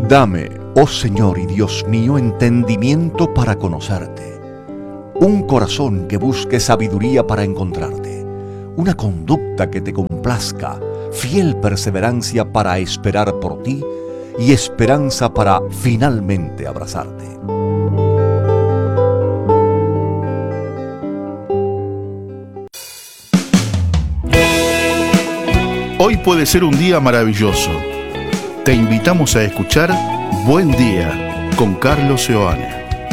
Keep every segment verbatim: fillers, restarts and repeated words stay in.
Dame, oh Señor y Dios mío, entendimiento para conocerte, un corazón que busque sabiduría para encontrarte, una conducta que te complazca, fiel perseverancia para esperar por ti y esperanza para finalmente abrazarte. Hoy puede ser un día maravilloso. Te invitamos a escuchar Buen Día con Carlos Seoane.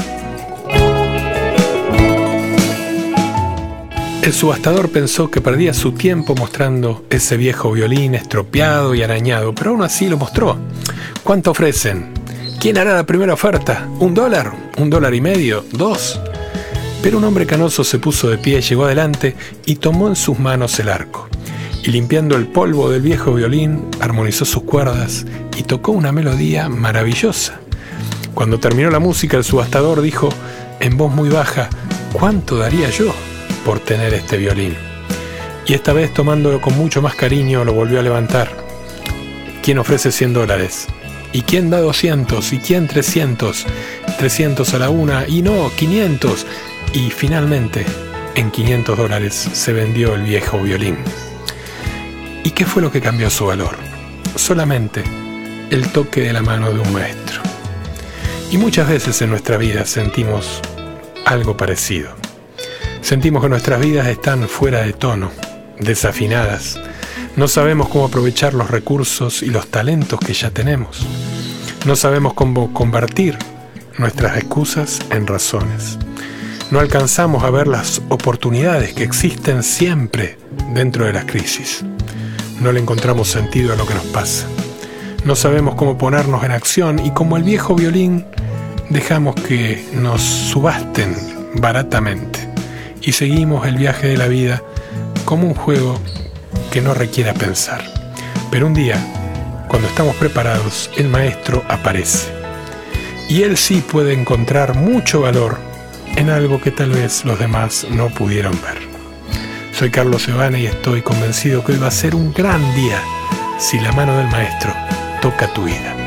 El subastador pensó que perdía su tiempo mostrando ese viejo violín estropeado y arañado, pero aún así lo mostró. ¿Cuánto ofrecen? ¿Quién hará la primera oferta? ¿Un dólar? ¿Un dólar y medio? ¿Dos? Pero un hombre canoso se puso de pie, llegó adelante y tomó en sus manos el arco. Y limpiando el polvo del viejo violín, armonizó sus cuerdas y tocó una melodía maravillosa. Cuando terminó la música, el subastador dijo, en voz muy baja, ¿cuánto daría yo por tener este violín? Y esta vez, tomándolo con mucho más cariño, lo volvió a levantar. ¿Quién ofrece cien dólares? ¿Y quién da doscientos? ¿Y quién trescientos? trescientos a la una, y no, quinientos. Y finalmente, en quinientos dólares se vendió el viejo violín. ¿Y qué fue lo que cambió su valor? Solamente el toque de la mano de un maestro. Y muchas veces en nuestra vida sentimos algo parecido. Sentimos que nuestras vidas están fuera de tono, desafinadas. No sabemos cómo aprovechar los recursos y los talentos que ya tenemos. No sabemos cómo convertir nuestras excusas en razones. No alcanzamos a ver las oportunidades que existen siempre dentro de las crisis. No le encontramos sentido a lo que nos pasa. No sabemos cómo ponernos en acción y como el viejo violín dejamos que nos subasten baratamente y seguimos el viaje de la vida como un juego que no requiera pensar. Pero un día, cuando estamos preparados, el maestro aparece y él sí puede encontrar mucho valor en algo que tal vez los demás no pudieron ver. Soy Carlos Seoane y estoy convencido que hoy va a ser un gran día si la mano del maestro toca tu vida.